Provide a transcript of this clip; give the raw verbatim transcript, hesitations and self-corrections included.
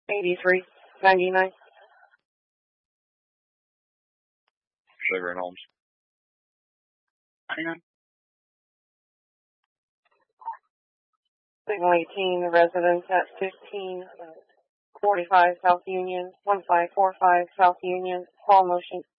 eighty-three ninety-nine. Sugar and Holmes. ninety-nine. Signal eighteen, residence at fifteen forty-five South Union, one five four five South Union, call motion